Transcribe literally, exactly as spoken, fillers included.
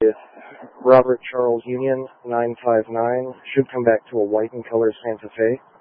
Robert Charles Union nine five nine should come back to a white and color Santa Fe.